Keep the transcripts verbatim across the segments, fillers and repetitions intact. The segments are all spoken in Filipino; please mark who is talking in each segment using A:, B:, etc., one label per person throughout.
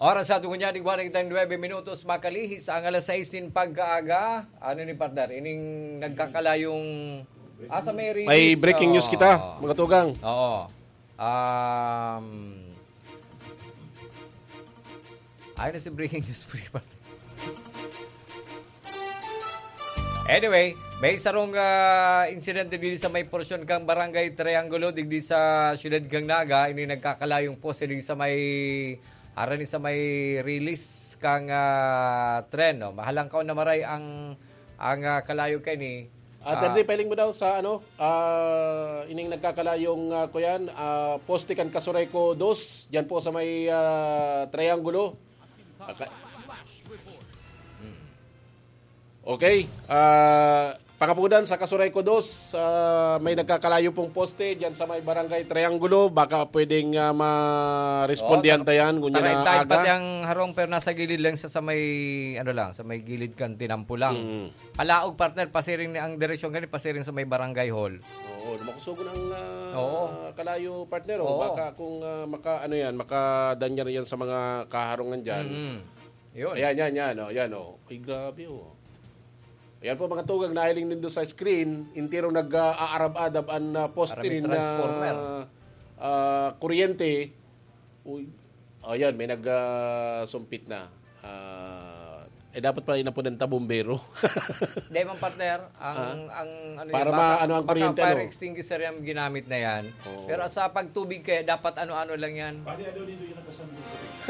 A: Oras sa tungo niya, digwaning tayong nuwebe minutos makalihis ang alas sais din pagkaaga. Ano ni partner? Ining nagkakalayong... Asa may release?
B: May breaking
A: oh.
B: news kita, mga tugang.
A: Oo. Um, ayun na si breaking news. Anyway, may sarong uh, incident din sa may porsyon kang Barangay Triangulo digdi sa Siyudad kang Naga. Ini nagkakalayong poste digdi sa may... Ara ni sa may release kang uh, tren, no? Mahalang kaon na maray ang ang uh, kalayo kay ni.
B: At uh, uh, pailing mo daw sa ano, uh, ining nagkakalayong uh, kuyan, uh, poste kan Kasureko dos, diyan po sa may uh, triangulo. Okay. Uh, Pangapudan sa Kasureko dos, uh, may nagkakalayo pong poste diyan sa may Barangay Triangulo. Baka pwedeng uh, ma-respondihan tayan.
A: Taray tayo pati ang harong pero nasa gilid lang sa, sa may ano lang, sa may gilid kan tinampo lang. Mm. Palaog partner, pasiring ni ang direksyon gani pasiring sa may Barangay Hall.
B: Oo, makusugon ang uh,
A: Oo.
B: kalayo partner. O,
A: Oo.
B: baka kung uh, maka ano yan, makadanya yan sa mga kaharungan diyan.
A: Mm-hmm. Yun.
B: Ayan, yan, yan. Oh, yan, oh. Ay, grabe, oh. Ayan po mga tugang nahiling nindo sa screen, intiro nag-aarab-adab ang uh, poste ni na uh, kuryente. Uy, ayan, may nag-sumpit uh, na. Uh, eh dapat pala inapunan ta bombero.
A: Dahil mga partner, ang, ang ano
B: para
A: yan,
B: ma,
A: baka,
B: ano ang
A: baka
B: kuryente,
A: fire
B: ano?
A: extinguisher yung ginamit na yan.
B: Oh.
A: Pero sa pagtubig kaya, dapat ano-ano lang yan.
C: Pari ano dito yung nakasandong.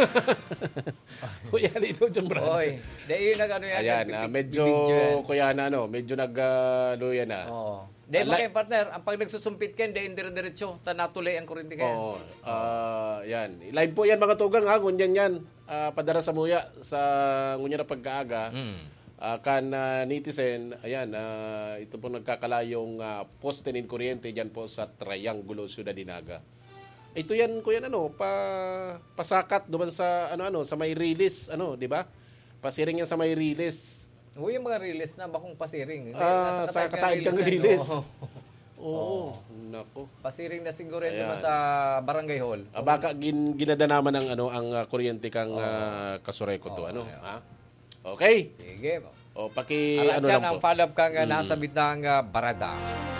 B: Kuya dito dyan, brad.
A: Oy, dahil yung nag-ano yan.
B: Ayan,
A: nag-
B: uh, medyo, kuya na, ano, medyo nag-luya na.
A: Oo. Dahil mga like, partner, ang pag nagsusumpit kayo, dahil dire-diretso, tanatuloy ang kuryente kayo.
B: Oo. Uh, yan. Live po yan mga tugang, ha? Ngunyan yan. Uh, padara sa muya sa ngunya na pagkaaga. Mm. Uh, kan uh, netizen, ayan, uh, ito po nagkakalayong uh, poste ng kuryente dyan po sa Triangulo, Ciudad Dinaga. Ito yan, kuya, ano, pa, pasakat doon sa, ano, ano, sa may release, ano, di ba? Pasiring yan sa may release.
A: Uy, yung mga release na, bakong pasiring?
B: Uh, sa kataid kang release. Oo.
A: Oo.
B: Oh, nako.
A: Pasiring na siguro ito sa Barangay Hall.
B: Ah, baka gin, ginada naman ang ano ang uh, kuryente kang oh. uh, Kasureko to, oh, ano, ha? Okay.
A: Sige.
B: O paki
A: Alam
B: ano
A: dyan,
B: lang
A: ang
B: po.
A: follow-up kang mm. nasa bitang uh, barada.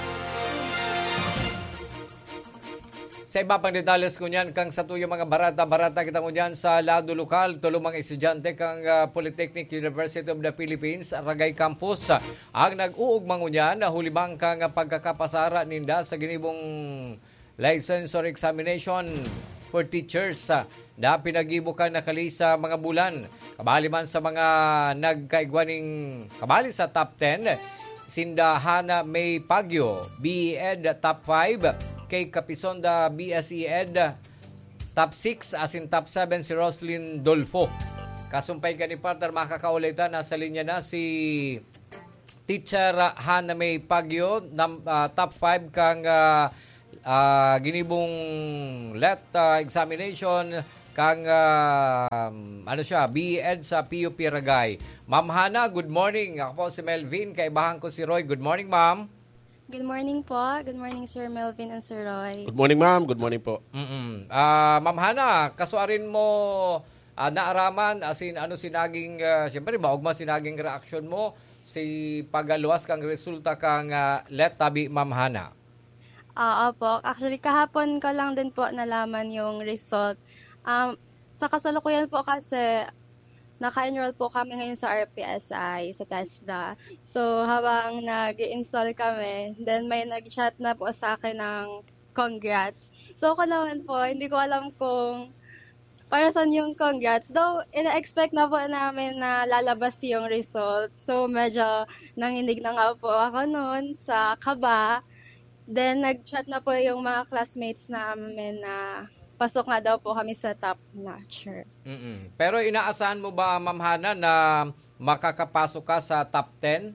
A: Sa iba pang detalles ko niyan, kang sa tuyo mga barata-barata kita mo niyan sa lado lokal, tulong mga estudyante kang uh, Polytechnic University of the Philippines, Aragay Campus. Ang nag-uugmang niyan, hulibang kang pagkakapasara ninda sa ginibong licensure examination for teachers na pinagibukan na kali sa mga bulan. Kabali man sa mga nagkaigwaning kabali sa top ten, Sinda Hana May Pagyo, B E Ed top five, kay Kapisonda B S E Ed top six, asin top seven si Roslyn Dolfo. Kasumpay ka ni partner, makakaulitan, nasa linya na si Teacher Hana May Pagyo, nam, uh, top five kang uh, uh, ginibong let uh, examination kang uh, ano siya, B E Ed sa P U P Ragay. Ma'am Hana, good morning. Ako po si Melvin, kaibahan ko si Roy. Good morning, ma'am.
D: Good morning po. Good morning, Sir Melvin and Sir Roy.
B: Good morning, ma'am. Good morning po.
A: Mm-mm. Uh, ma'am Hana, kasuarin mo uh, naaraman, asin ano sinaging, uh, siyempre, maugma sinaging reaction mo si pagaluwas kang resulta kang uh, let tabi, ma'am Hana.
D: Oo uh, po. Actually, kahapon ko lang din po nalaman yung result. Um, sa kasalukuyan po kasi naka-enroll po kami ngayon sa R P S I, sa TESDA. So, habang nag-install kami, then may nag-chat na po sa akin ng congrats. So, ako naman po, hindi ko alam kung para saan yung congrats. Though, ina-expect na po namin na lalabas yung result. So, medyo nanginig na nga po ako noon sa kaba. Then, nag-chat na po yung mga classmates namin na pasok nga daw po kami sa top notcher.
A: Mm-mm. Pero inaasahan mo ba, Ma'am Hana, na makakapasok ka sa top ten?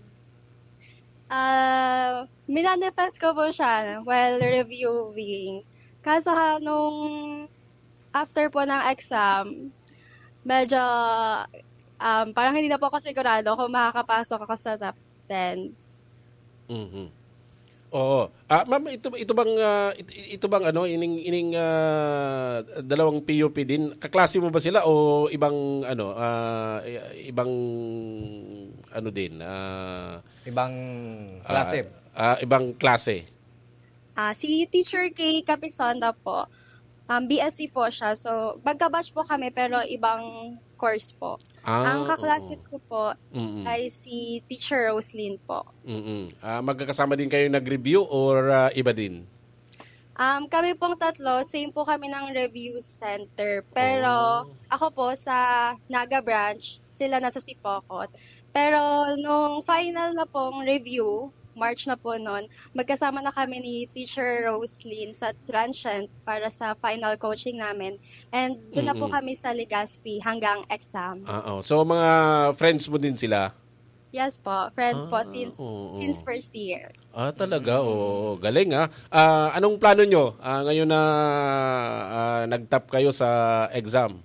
D: Uh, minanifest ko po siya while reviewing. Kaso ha, nung after po ng exam, medyo um, parang hindi na po ako sigurado kung makakapasok ako sa top ten.
B: Mm-hmm. Oo. Ah, ma'am, ito ito bang ah, ito, ito bang ano ining ining ah, dalawang P U P din? Kaklase mo ba sila o ibang ano ah, i- ibang ano din? Ah,
A: Ibang klase.
B: ah, ah, ibang klase.
D: Ah, si Teacher K. Capisonda po, um, B S C po siya. So, magka-batch po kami pero ibang course po.
B: Ah,
D: Ang kaklase ko po
B: Mm-mm.
D: ay si Teacher Roslyn po.
B: Mm-mm. Ah, magkakasama din kayo nag-review or ah, iba din?
D: Um, kami pong tatlo, same po kami ng review center. Pero ako po sa Naga branch, sila nasa Sipocot. Pero nung final na pong review, March na po noon, magkasama na kami ni Teacher Roslyn sa Transient para sa final coaching namin. And doon na po
B: Mm-mm.
D: kami sa Legazpi hanggang exam.
B: Ah, oh. So mga friends mo din sila?
D: Yes po, friends po
B: Ah,
D: since
B: oo.
D: since first year.
B: Ah, talaga? Oo, galing ah. Ah, anong plano nyo ah, ngayon na ah, nag-top kayo sa exam?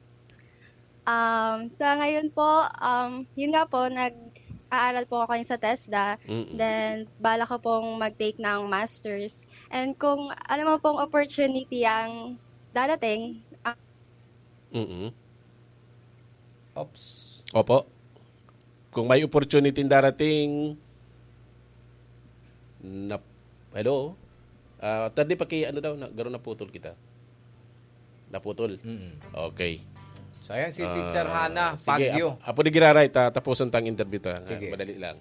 D: Um, sa ngayon po, um, yun nga po, nag-aaral po ako ngayon sa TESDA.
B: Mm-mm.
D: Then, bala ko pong mag-take ng masters. And kung alam mo pong opportunity ang darating, ang
B: Mm-mm.
A: Oops.
B: Opo. Kung may opportunity darating na hello. Ah, tadi paki ano daw na garo na putol kita. Naputol.
A: Mm.
B: Okay.
A: So ayan si
B: Ah,
A: Teacher Hana
B: sige,
A: Pagyo.
B: Apo, apo di giraray ta tapuson tang interview ta. Ah,
A: Sige.
B: madali lang.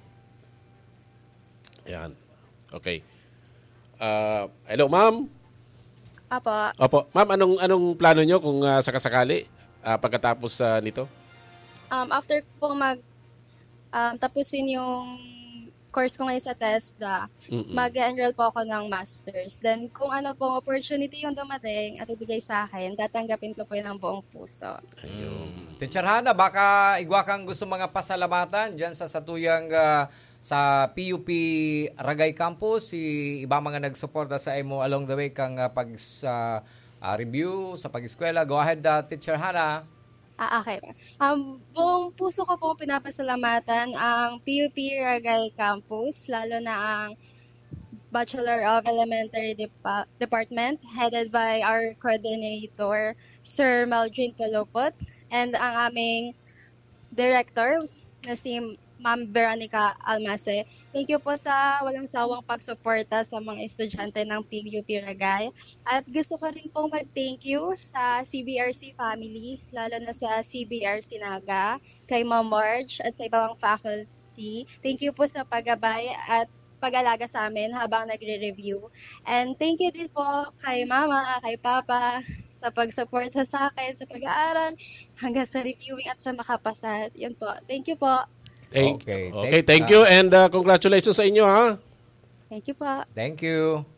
B: Yan. Okay. Ah, hello ma'am.
D: apo,
B: Opo, ma'am, anong anong plano nyo kung ah, sakasakali ah, pagkatapos ah, nito?
D: um, after ko mag um, tapusin yung course ko ngayon sa TESDA,
B: Mm-mm.
D: mag-enroll po ako ng masters. Then, kung ano pong opportunity yung dumating at ibigay sa akin, tatanggapin ko po yun ng buong puso.
B: Ayun.
A: Teacher Hana, baka igwa kang gusto mga pasalamatan dyan sa satuyang ah, sa P U P Ragay Campus, si iba mga nagsuporta sa imo along the way kang ah, pag sa ah, review, sa pag-eskwela. Go ahead, ah, Teacher Hana.
D: Ah, okay. Um, buong puso ko po pinapasalamatan ang P U P Ragay Campus, lalo na ang Bachelor of Elementary Depa- Department, headed by our coordinator, Sir Maldrin Calopot, and ang aming director, na si Ma'am Veronica Almase. Thank you po sa walang sawang pagsuporta sa mga estudyante ng P U P Ragay. At gusto ko rin pong mag-thank you sa C B R C family, lalo na sa C B R C Naga, kay Ma'am Marge at sa ibang faculty. Thank you po sa paggabay at pag-alaga sa amin habang nagre-review. And thank you din po kay Mama, kay Papa, sa pag-suporta sa akin sa pag-aaral hanggang sa reviewing at sa makapasa. Yun po. Thank you po.
B: Thank,
A: Okay,
B: okay,
A: thank-
B: thank you and uh, congratulations sa inyo ha.
D: Thank you po.
A: Thank you.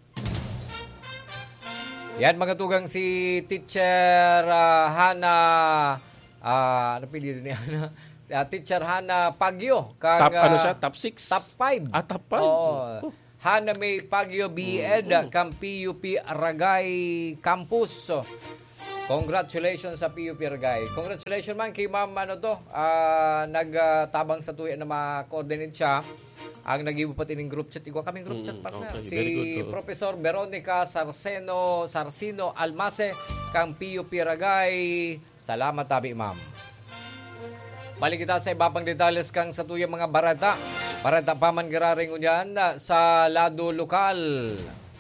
A: Yan, mga tugang si Teacher ah, Hana, ah, ano pinili ni Hana? Ah, Teacher Hana Pagyo. Kang,
B: Top ano
A: ah,
B: siya? Top six?
A: Top five.
B: Ah, top five.
A: Oo. Hana May Pagyo B Ed, kang P U P Ragay Campus. So, congratulations sa P U P Ragay. Congratulations man kay Ma'am ano to, ah, nagtabang sa tuya na ma-coordinate siya. Ang nag-ibo pati ng group chat. Ikaw kaming group chat
B: Mm,
A: partner.
B: okay,
A: Si
B: very good, oo.
A: Professor Veronica Sarceno, Sarcino Almase, kang P U P Ragay. Salamat tabi, ma'am. Balik kita sa iba pang detalles kang sa tuyang mga barata. Barata pa man gararing unyan sa lado lokal.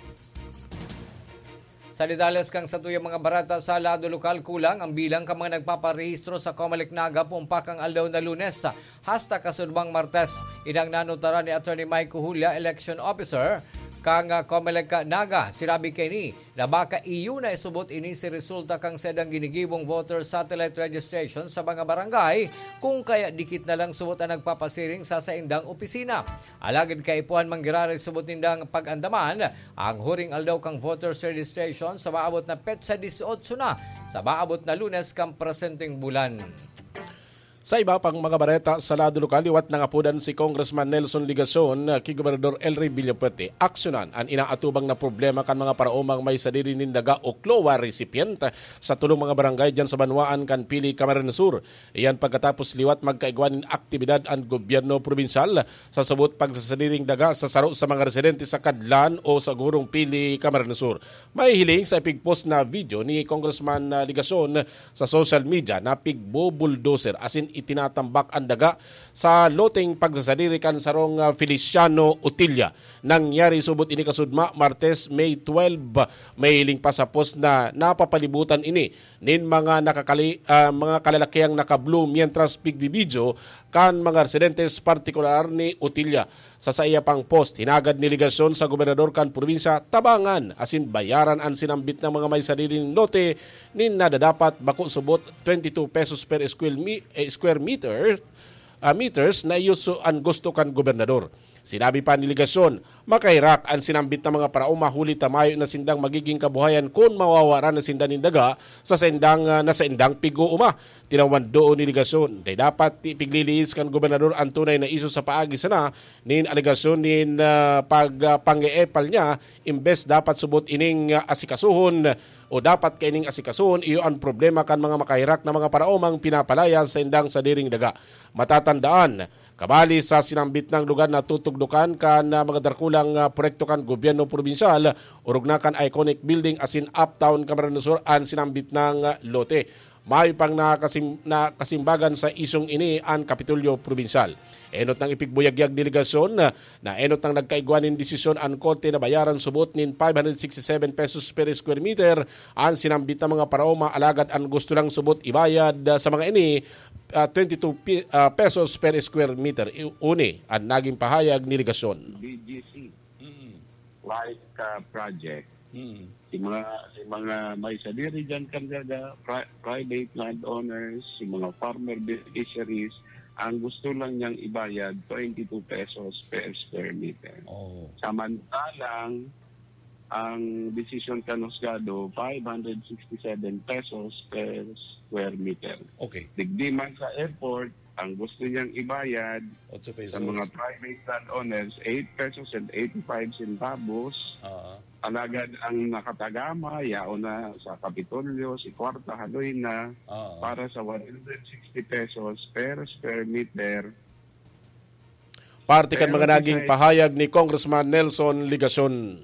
A: Sa detalles kang sa tuyang mga barata sa lado lokal, kulang ang bilang ka mga nagpaparehistro sa Comelec Naga pumpakang aldaw na Lunes. Hasta kasunbang Martes, inang nanutara ni Attorney Mike Cujulia, Election Officer, kang uh, Comelec Naga, sirabi kay ni, na baka iyo na isubot ini si resulta kang sedang ginigibong voter satellite registration sa mga barangay, kung kaya dikit na lang subot ang nagpapasiring sa saindang opisina. Alagad kay ipuan manggirari subot nindang pag-andaman, ang huring aldaw kang voters registration sa maabot na petsa eighteen na, sa maabot na Lunes kang presenteng bulan.
B: Sa iba pang mga bareta sa lado lokal, liwat nangapudan si Congressman Nelson Ligason kay Gobernador Elry Villapuerte aksyonan ang inaatubang na problema kan mga paraumang may sadiri nindaga o klowa recipient sa tulong mga barangay dyan sa Banwaan kan Pili, Camarines Sur. Iyan pagkatapos liwat magkaigwanin aktibidad ang gobyerno probinsal sa sabot pagsasadiring daga sa saro sa mga residente sa Kadlan o sa Gurong Pili, Camarines Sur. May hiling sa ipigpost na video ni Congressman Ligason sa social media na pigbo-bulldozer asin itinatambak ang daga sa loteng pagsasadiri kan sarong uh, Feliciano Utilla. Nangyari subot ini kasudma Martes, May twelve. May hiling pa sa post na napapalibutan ini nin mga nakakali uh, mga kalalakihang nakablo mientras pigbibidyo kan mga residentes partikular ni Utilla. Sa sa iya pang post, hinagad ni Ligason sa gobernador kan probinsya tabangan asin bayaran ang sinambit ng mga may sariling lote nin nadadapat bako subot twenty-two pesos per square, mi, eh, square meter uh, meters na yuso ang gusto kan gobernador. Sinabi pa ni Ligason, makahirak ang sinambit ng mga parauma huli tamayo na sindang magiging kabuhayan kung mawawara na sindan nindaga sa sindang uh, na sa indang pigo-uma. Tinawan doon ni Ligason, day dapat ipigliliis kan gobernador ang tunay na iso sa paagi sana nin aligasyon nin uh, pagpangiepal uh, niya imbes dapat subot ining uh, asikasuhon o dapat kaining asikasuhon iyo ang problema kan mga makahirak na mga paraumang pinapalaya sa indang sa diring daga. Matatandaan, kabali sa sinambit ng lugar na tutugdukan kan uh, mga darkulang uh, proyekto kan gobyerno probinsyal, urog na kan iconic building asin uptown Camarines Sur ang sinambit ng uh, lote. May pang nakasim, nakasimbagan sa isong ini ang Kapitolyo Probinsyal. Enot ng ipigbuyagyag delegasyon na, na enot ng nagkaigwanin desisyon ang korte na bayaran subot nin five hundred sixty-seven pesos per square meter ang sinambit ng mga paraoma alagad ang gusto lang subot ibayad uh, sa mga ini uh, twenty-two uh, pesos per square meter. Uni ang naging pahayag ni delegasyon.
C: B G C mm-hmm. like uh, project
B: mm-hmm.
C: si mga si mga may sadiri dyan kandaga, pri- private landowners, si mga farmer beneficiaries, ang gusto lang niyang ibayad twenty-two pesos per square meter.
B: Oh.
C: Samantalang ang desisyon kanusgado five hundred sixty-seven pesos per square meter.
B: Okay.
C: Digdiman sa airport, ang gusto niyang ibayad sa mga private landowners eight pesos and eighty-five centavos.
B: Uh-huh.
C: Alagad ang nakatagama, yao na sa Kapitolyo, si Kwarta, haloy na uh-huh. para sa one hundred sixty pesos per square meter.
B: Parte kan mga naging pahayag ni Congressman Nelson Ligason.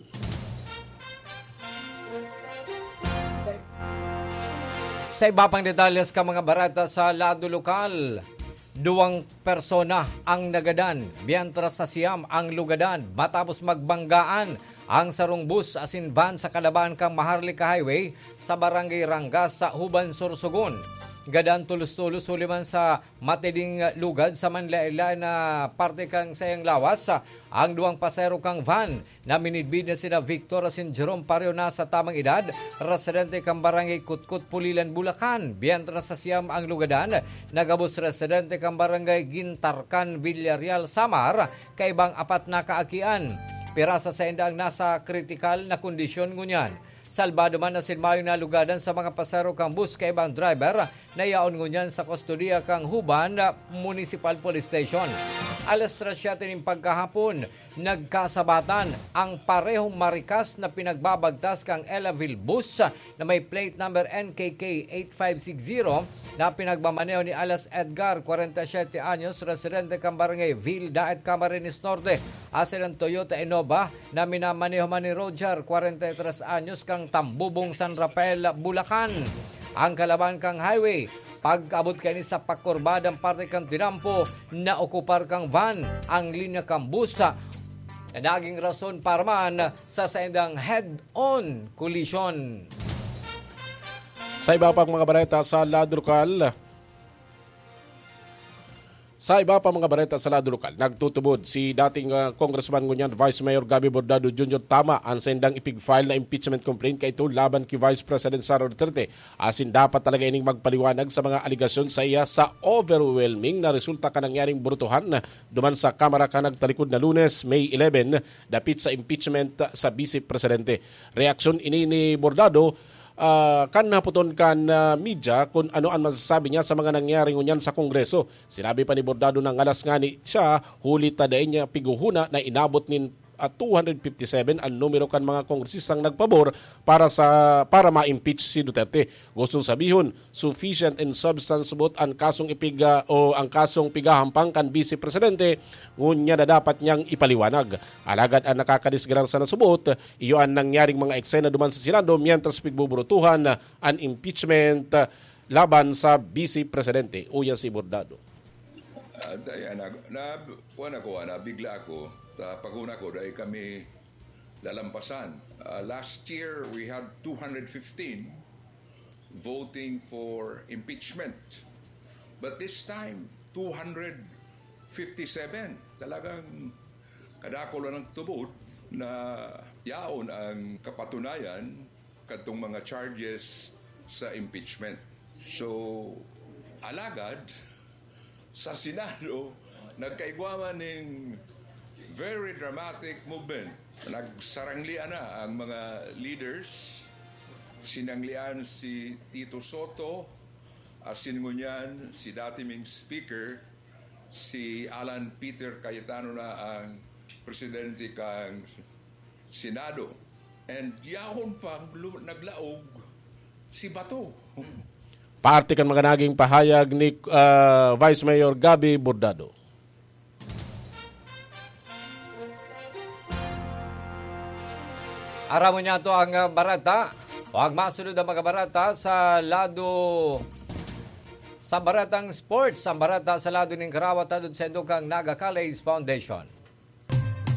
A: Sa iba pang detalles ka mga barata sa lado lokal, duwang persona ang nagadan, mientras sa siyam ang lugadan matapos magbanggaan ang sarong bus asin van sa Kalaban kang Maharlika Highway sa Barangay Rangas sa Huban, Sorsogon. Gadan tulos-tulos suliman sa matiding lugad sa Manlaila na parte kang sayang lawas ang duwang pasero kang van na minidbid na sina Victor asin Jerome Pario na sa tamang edad, residente kang Barangay Kutkut, Pulilan, Bulacan. Bientras sa siyam ang lugadan, nagabos residente kang Barangay Gintarkan, Villarreal, Samar, kaibang apat na kaakian. Pirasa sa indang nasa kritikal na kondisyon ngunyan. Salbado man na silmayo na lugadan sa mga pasero kang bus kay ibang driver na yaon ngunyan sa kustodiya kang Huban Municipal Police Station. Alas tres yung pagkahapon, nagkasabatan ang parehong marikas na pinagbabagtas kang Elaville bus na may plate number N K K eight five six zero na pinagmamaneo ni Alas Edgar, forty-seven anyos, residente kang Barangay Ville, Daet, Camarines Norte. Asil ang Toyota Innova na minamaneho man ni Roger, forty-three anyos, kang Tambubong, San Rafael, Bulacan. Ang Kalaban kang Highway, pag-abot kayo sa pakurbadang parte kang tinampo na okupar kang van ang linya kang busa na naging rason para man sa saindang head-on collision.
B: Sa iba pang mga balita sa lado lokal, Sa iba pa mga balita sa lado lokal, nagtutubod si dating uh, Congressman ngunyan Vice Mayor Gabby Bordado Junior Tama ang sendang ipig-file na impeachment complaint kay ito laban kay Vice President Sara Duterte. Asin dapat talaga ining magpaliwanag sa mga aligasyon sa iya sa overwhelming na resulta ka nangyaring brutuhan duman sa Kamara ka nagtalikod na Lunes, May eleven, dapit sa impeachment sa Vice Presidente. Reaksyon ini ni Bordado, uh, kan naputon kan uh, media kung ano ang masasabi niya sa mga nangyari ngunyan sa Kongreso. Sinabi pa ni Bordado ng alas nga ni siya, huli tadain niya piguhuna na inabot nin at two hundred fifty-seven ang numero kan mga kongresistang nagpabor para sa para ma-impeach si Duterte. Gustong sabihon, sufficient in substance subot ang kasong ipiga o ang kasong pigahampang kan Vice Presidente ngunya na dapat niyang ipaliwanag. Alagad ang nakakadisgrang sa nasubot, iyo ang nangyaring mga eksena duman sa Senado mientras pigbuburutuhan ang impeachment laban sa Vice Presidente. Uya si Bordado.
E: Uh, daya, na, na, na, ko, na, bigla ako. Uh, paguna ko dahil kami lalampasan. Uh, last year, we had two hundred fifteen voting for impeachment. But this time, two hundred fifty-seven. Talagang kadako lang ng tubod na yaon ang kapatunayan katong mga charges sa impeachment. So, alagad, sa Senado, nagkaigwaman ng very dramatic movement. Nagsaranglian na ang mga leaders. Sinanglian si Tito Soto, asinungunan si dating Speaker, si Alan Peter Cayetano na ang presidente kang Senado. And yahon pang naglaog si Bato.
B: Parte kan mga naging pahayag ni uh, Vice Mayor Gabby Bordado.
A: Aramo niya ito ang barata. Huwag masunod ang mga barata sa lado sa baratang sports. Ang barata sa lado ng Karawat at sa Indukang Naga College Foundation.